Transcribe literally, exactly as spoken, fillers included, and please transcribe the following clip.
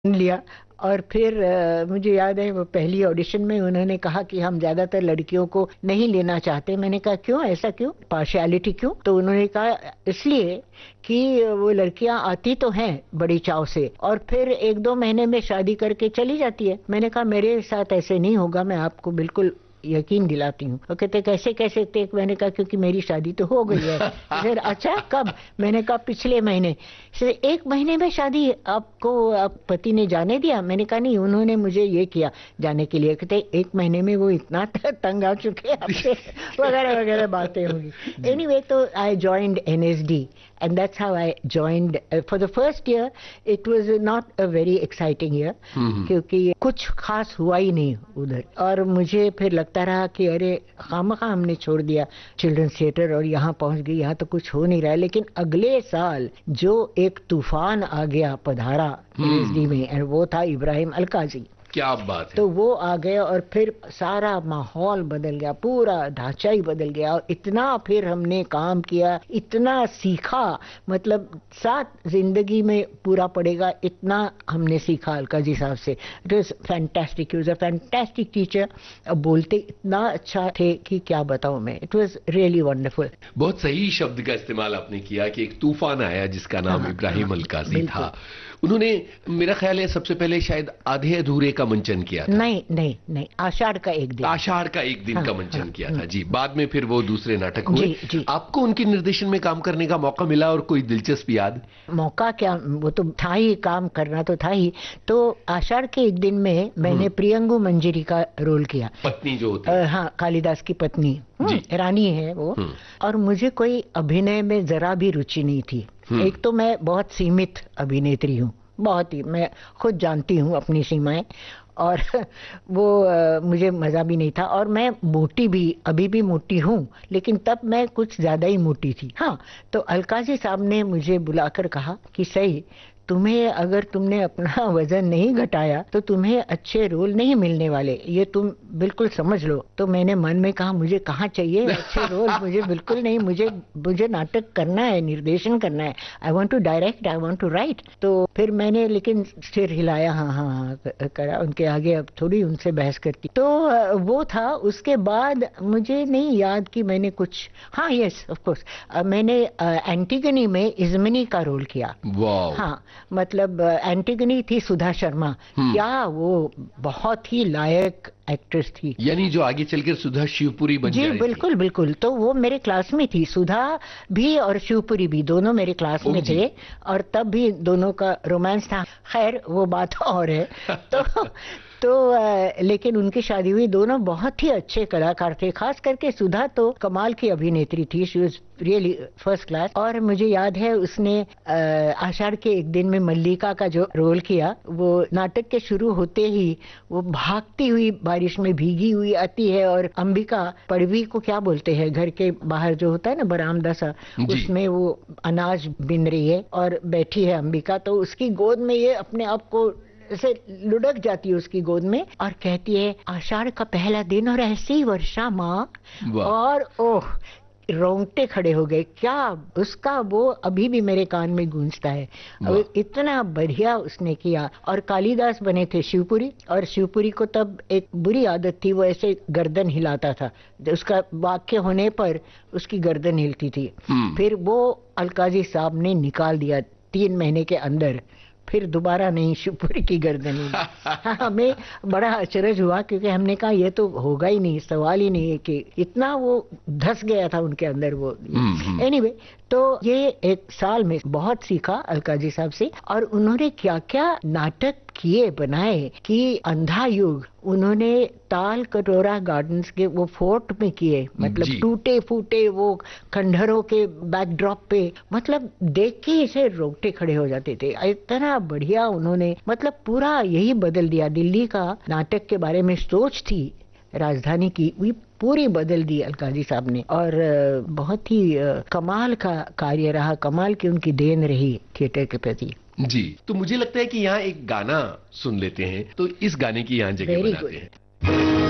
लिया। और फिर अ, मुझे याद है वो पहली ऑडिशन में उन्होंने कहा कि हम ज्यादातर लड़कियों को नहीं लेना चाहते। मैंने कहा क्यों, ऐसा क्यों, पार्शियलिटी क्यों? तो उन्होंने कहा इसलिए कि वो लड़कियां आती तो हैं बड़ी चाव से और फिर एक दो महीने में शादी करके चली जाती है। मैंने कहा मेरे साथ ऐसे नहीं होगा, मैं आपको बिल्कुल यकीन दिलाती हूँ। वो कहते कैसे कैसे थे? मैंने कहा क्योंकि मेरी शादी तो हो गई है। फिर अच्छा कब? मैंने कहा पिछले महीने। फिर एक महीने में शादी? आपको आप पति ने जाने दिया? मैंने कहा नहीं, उन्होंने मुझे ये किया जाने के लिए। कहते एक महीने में वो इतना तंग आ चुके हैं आपसे, वगैरह वगैरह बातें होंगी। जी। एनीवे, तो I joined N S D and that's how I joined. Uh, for the first year it was not a very exciting year हम्म। क्योंकि कुछ खास हुआ ही नहीं उधर। और मुझे फिर लगता रहा कि अरे खामखा हमने छोड़ दिया चिल्ड्रंस थिएटर और यहाँ पहुंच गई, यहाँ तो कुछ हो नहीं रहा है। लेकिन अगले साल जो एक तूफान आ गया, पधारा एन एस डी में, और वो था इब्राहिम अलकाजी। क्या बात है। तो वो आ गया और फिर सारा माहौल बदल गया, पूरा ढांचा ही बदल गया। और इतना फिर हमने काम किया, इतना सीखा, मतलब साथ जिंदगी में पूरा पड़ेगा इतना हमने सीखा अलकाजी साहब से। It was fantastic, he was a fantastic teacher. बोलते इतना अच्छा थे कि क्या बताऊं मैं। It was really wonderful. बहुत सही शब्द का इस्तेमाल आपने किया कि एक तूफान आया जिसका नाम हाँ, इब्राहिम हाँ, अलकाजी बिल्कुल। था। उन्होंने, मेरा ख्याल है, सबसे पहले शायद आधे अधूरे का मंचन किया था। नहीं नहीं नहीं, आषाढ़ का एक दिन। आषाढ़ का एक दिन हाँ, का हाँ, मंचन किया हम्म, था जी। बाद में फिर वो दूसरे नाटक हुए। जी जी। आपको उनके निर्देशन में काम करने का मौका मिला और कोई दिलचस्प याद? मौका क्या, वो तो था ही, काम करना तो था ही। तो आषाढ़ के एक दिन में मैंने हम्म। प्रियंगु मंजरी का रोल किया। पत्नी जो होती अ, है। हाँ, कालिदास की पत्नी। हम्म, जी। रानी है वो। हम्म। और मुझे कोई अभिनय में जरा भी रुचि नहीं थी। हम्म। एक तो मैं बहुत सीमित अभिनेत्री हूँ, बहुत ही, मैं खुद जानती हूँ अपनी सीमाएं। और वो अ, मुझे मजा भी नहीं था। और मैं मोटी भी, अभी भी मोटी हूँ, लेकिन तब मैं कुछ ज्यादा ही मोटी थी। हाँ, तो अलकाजी साहब ने मुझे बुलाकर कहा कि सही, तुम्हें, अगर तुमने अपना वजन नहीं घटाया तो तुम्हें अच्छे रोल नहीं मिलने वाले, ये तुम बिल्कुल समझ लो। तो मैंने मन में कहा मुझे कहाँ चाहिए अच्छे रोल, मुझे बिल्कुल नहीं, मुझे मुझे नाटक करना है, निर्देशन करना है। I want to direct, I want to right. तो फिर मैंने लेकिन सिर हिलाया, हाँ हाँ हाँ क- करा उनके आगे, अब थोड़ी उनसे बहस करती। तो अ, वो था। उसके बाद मुझे नहीं याद कि मैंने कुछ, हाँ यस ऑफ कोर्स, मैंने अ, एंटीगनी में इज़्मिनी का रोल किया। वाह। हाँ, मतलब अ, एंटीगनी थी सुधा शर्मा। हम्म। क्या वो बहुत ही लायक एक्ट्रेस थी। यानी जो आगे चलकर सुधा शिवपुरी बन जी जाए थी। बिल्कुल बिल्कुल। तो वो मेरे क्लास में थी, सुधा भी और शिवपुरी भी, दोनों मेरे क्लास ओह में जी। थे। और तब भी दोनों का रोमांस था, खैर वो बात और है। तो तो अ, लेकिन उनकी शादी हुई। दोनों बहुत ही अच्छे कलाकार थे, खास करके सुधा तो कमाल की अभिनेत्री थी। She was really first class. और मुझे याद है उसने अ, आषाढ़ के एक दिन में मल्लिका का जो रोल किया, वो नाटक के शुरू होते ही वो भागती हुई बारिश में भीगी हुई आती है। और अंबिका, पड़वी को क्या बोलते हैं, घर के बाहर जो होता है ना बरामदा सा, जी। उसमें वो अनाज बिन रही है और बैठी है अंबिका। तो उसकी गोद में ये अपने आप को ऐसे लुढ़क जाती है उसकी गोद में और कहती है आषाढ़ का पहला दिन और ऐसी वर्षा माँ। वाह। और ओह, रोंगटे खड़े हो गए। क्या उसका, वो अभी भी मेरे कान में गूंजता है। वाह। अब इतना बढ़िया उसने किया। और कालिदास बने थे शिवपुरी। और शिवपुरी को तब एक बुरी आदत थी, वो ऐसे गर्दन हिलाता था, उसका वाक्य होने पर उसकी गर्दन हिलती थी। हम्म। फिर वो अलकाजी साहब ने निकाल दिया तीन महीने के अंदर। फिर दोबारा नहीं शिवपुरी की गर्दन हिली। हाँ, हमें बड़ा अचरज हुआ क्योंकि हमने कहा ये तो होगा ही नहीं, सवाल ही नहीं है, कि इतना वो धस गया था उनके अंदर वो। हम्म। हम्म। एनीवे, तो ये एक साल में बहुत सीखा अलकाजी साहब से। और उन्होंने क्या क्या नाटक किए, बनाए कि अंधा युग उन्होंने ताल कटोरा गार्डन्स के वो फोर्ट में किए, मतलब जी। टूटे फूटे वो खंडहरों के बैकड्रॉप पे, मतलब देख के इसे रोंगटे खड़े हो जाते थे। इतना बढ़िया उन्होंने, मतलब पूरा यही बदल दिया। दिल्ली का नाटक के बारे में सोच थी राजधानी की, वो पूरी बदल दी अलकाजी साहब ने। और अ, बहुत ही अ, कमाल का कार्य रहा, कमाल की उनकी देन रही थिएटर के प्रति। जी, तो मुझे लगता है कि यहाँ एक गाना सुन लेते हैं, तो इस गाने की यहाँ जगह वेरी बनाते गुड। हैं।